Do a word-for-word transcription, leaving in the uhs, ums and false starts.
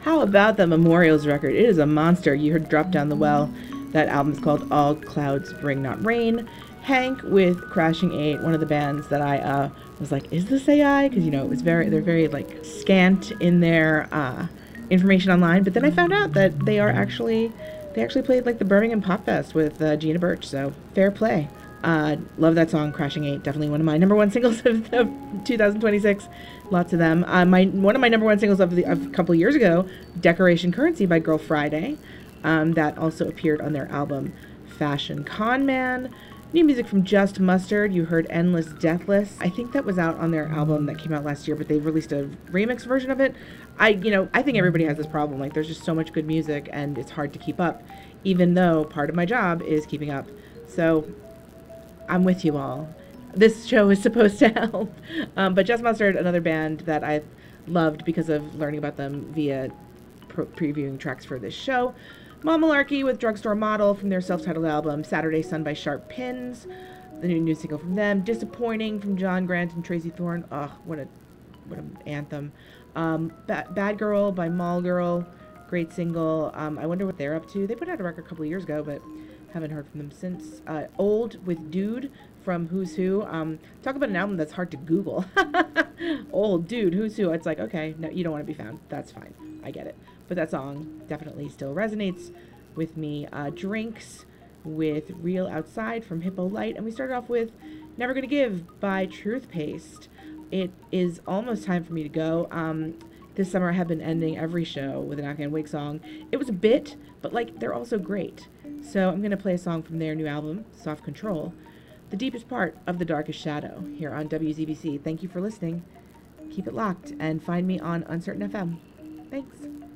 How about the Memorials record? It is a monster. You heard Drop Down the Well. That album is called All Clouds Bring Not Rain. Hank with Crashing Eight, one of the bands that I uh, was like, is this A I? Because, you know, it was very, they're very, like, scant in their uh, information online. But then I found out that they are actually, they actually played, like, the Birmingham Pop Fest with uh, Gina Birch. So, fair play. Uh, love that song, Crashing Eight. Definitely one of my number one singles of, of two thousand twenty-six. Lots of them. Uh, my One of my number one singles of, the, of a couple years ago, Decoration Currency by Girl Friday. Um, that also appeared on their album Fashion Con Man. New music from Just Mustard. You heard Endless Deathless. I think that was out on their album that came out last year, but they released a remix version of it. I, you know, I think everybody has this problem. Like, there's just so much good music, and it's hard to keep up, even though part of my job is keeping up. So, I'm with you all. This show is supposed to help. Um, but Just Mustard, another band that I've loved because of learning about them via pro- previewing tracks for this show. Mom Malarkey with Drugstore Model from their self-titled album Saturday Sun by Sharp Pins. The new, new single from them. Disappointing from John Grant and Tracy Thorn. Oh, what a what an anthem. Um, ba- Bad Girl by Mall Girl. Great single. Um, I wonder what they're up to. They put out a record a couple of years ago, but haven't heard from them since. Uh, Old with Dude from Who's Who. Um, talk about an album that's hard to Google. Old Dude, Who's Who. It's like, okay, no, you don't want to be found. That's fine. I get it. But that song definitely still resonates with me. Uh, Drinks with Real Outside from Hippo Light. And we started off with Never Gonna Give by Truth Paste. It is almost time for me to go. Um, this summer I have been ending every show with an Afghan Wig song. It was a bit, but like they're also great. So I'm going to play a song from their new album, Soft Control, the deepest part of the darkest shadow, here on W Z B C. Thank you for listening. Keep it locked and find me on Uncertain F M. Thanks.